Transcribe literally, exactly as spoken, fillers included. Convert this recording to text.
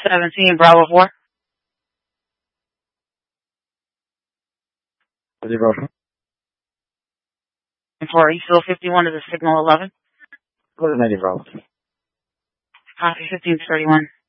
seventeen, Bravo four. Zero. For East Hill fifty-one to the signal eleven. Go to ninety, Bravo. Copy fifteen thirty-one.